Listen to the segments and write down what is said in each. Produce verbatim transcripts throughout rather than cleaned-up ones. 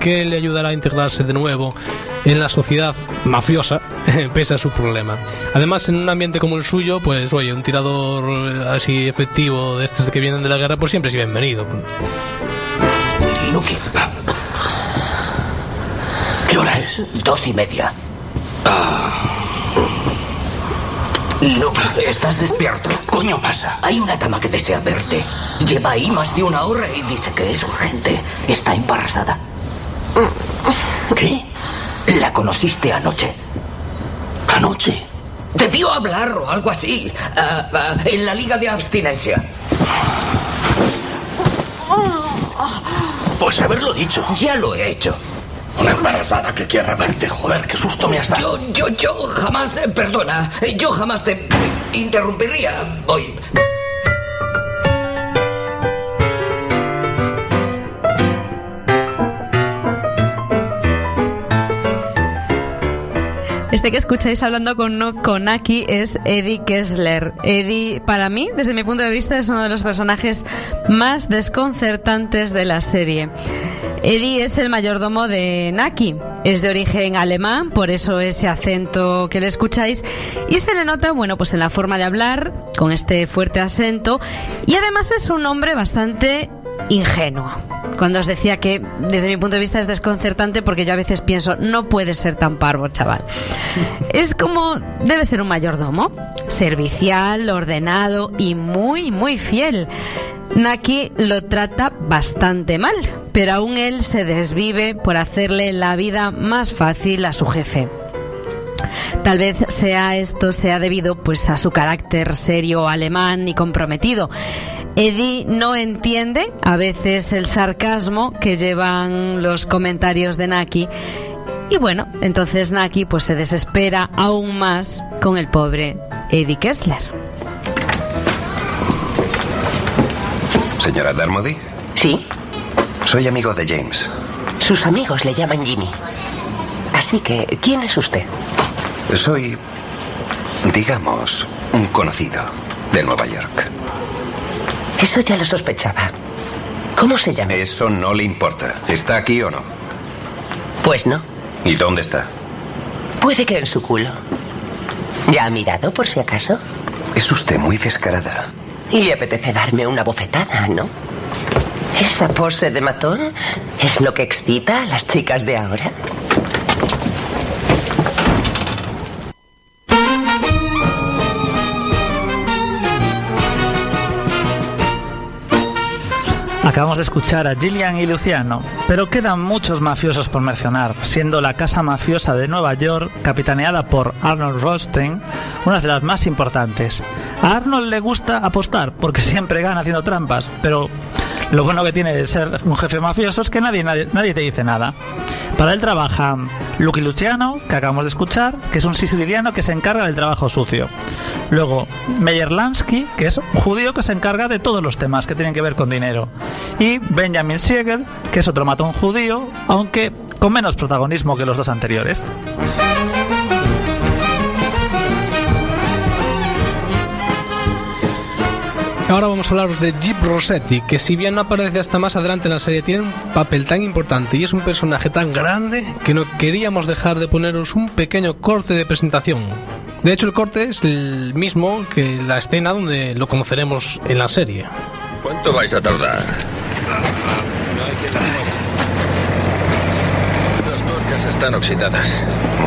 que le ayudará a integrarse de nuevo en la sociedad mafiosa, pese a su problema. Además, en un ambiente como el suyo, pues oye, un tirador así efectivo de estos que vienen de la guerra, pues siempre es bienvenido. Nuki, ¿qué hora es? Dos y media. Ah. Nuki, ¿estás despierto? Coño pasa. Hay una dama que desea verte. Lleva ahí más de una hora y dice que es urgente. Está embarazada. ¿Qué? La conociste anoche. ¿Anoche? Debió hablar o algo así. Uh, uh, en la liga de abstinencia. Pues haberlo dicho. Ya lo he hecho. Una embarazada que quiera verte, joder, qué susto me has dado. Yo, yo, yo jamás, eh, perdona, yo jamás te interrumpiría hoy. Este que escucháis hablando con, con Naki es Eddie Kessler. Eddie, para mí, desde mi punto de vista, es uno de los personajes más desconcertantes de la serie. Eddie es el mayordomo de Naki. Es de origen alemán, por eso ese acento que le escucháis. Y se le nota, bueno, pues en la forma de hablar, con este fuerte acento. Y además es un hombre bastante ingenuo. Cuando os decía que desde mi punto de vista es desconcertante, porque yo a veces pienso, no puede ser tan parvo, chaval. Es como debe ser un mayordomo, servicial, ordenado y muy, muy fiel. Naki lo trata bastante mal, pero aún él se desvive por hacerle la vida más fácil a su jefe. Tal vez sea esto sea debido pues a su carácter serio, alemán y comprometido. Eddie no entiende a veces el sarcasmo que llevan los comentarios de Naki. Y bueno, entonces Naki pues se desespera aún más con el pobre Eddie Kessler. Señora Dermody. Sí. Soy amigo de James. Sus amigos le llaman Jimmy. Así que, ¿quién es usted? Soy, digamos, un conocido de Nueva York. Eso ya lo sospechaba. ¿Cómo se llama? Eso no le importa. ¿Está aquí o no? Pues no. ¿Y dónde está? Puede que en su culo. ¿Ya ha mirado por si acaso? Es usted muy descarada. Y le apetece darme una bofetada, ¿no? ¿Esa pose de matón es lo que excita a las chicas de ahora? Acabamos de escuchar a Gillian y Luciano, pero quedan muchos mafiosos por mencionar, siendo la casa mafiosa de Nueva York, capitaneada por Arnold Rothstein, una de las más importantes. A Arnold le gusta apostar, porque siempre gana haciendo trampas, pero lo bueno que tiene de ser un jefe mafioso es que nadie, nadie, nadie te dice nada. Para él trabaja Lucky Luciano, que acabamos de escuchar, que es un siciliano que se encarga del trabajo sucio. Luego Meyer Lansky, que es un judío que se encarga de todos los temas que tienen que ver con dinero. Y Benjamin Siegel, que es otro matón judío, aunque con menos protagonismo que los dos anteriores. Ahora vamos a hablaros de Jeep Rossetti, que si bien no aparece hasta más adelante en la serie, tiene un papel tan importante y es un personaje tan grande que no queríamos dejar de poneros un pequeño corte de presentación. De hecho, el corte es el mismo que la escena donde lo conoceremos en la serie. ¿Cuánto vais a tardar? Las tuercas están oxidadas.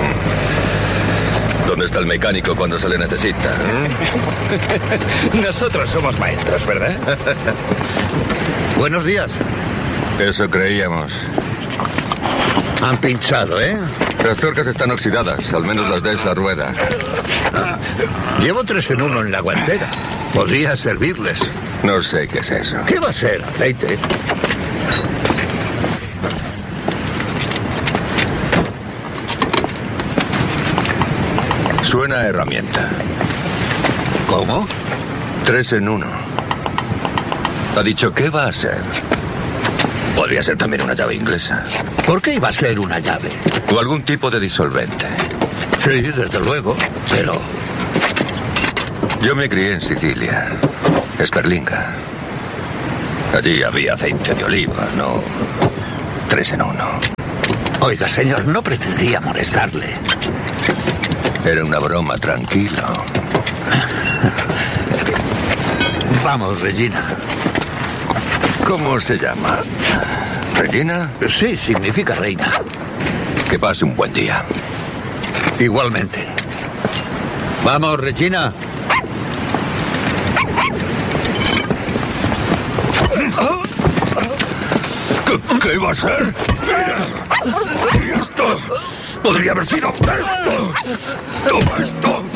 ¿Dónde está el mecánico cuando se le necesita? ¿Eh? Nosotros somos maestros, ¿verdad? Buenos días. Eso creíamos. Han pinchado, ¿eh? Las tuercas están oxidadas, al menos las de esa rueda. Llevo tres en uno en la guantera. Podría servirles. No sé qué es eso. ¿Qué va a ser? ¿Aceite? Suena a herramienta. ¿Cómo? Tres en uno. Ha dicho, ¿qué va a ser? Podría ser también una llave inglesa. ¿Por qué iba a ser una llave? O algún tipo de disolvente. Sí, desde luego, pero... Yo me crié en Sicilia, Sperlinga. Allí había aceite de oliva, no tres en uno. Oiga, señor, no pretendía molestarle. Era una broma, tranquilo. Vamos, Regina. ¿Cómo se llama? ¿Regina? Sí, significa reina. Que pase un buen día. Igualmente. Vamos, Regina. ¿Qué, qué iba a ser? ¿Y esto? Podría haber sido esto. Toma esto.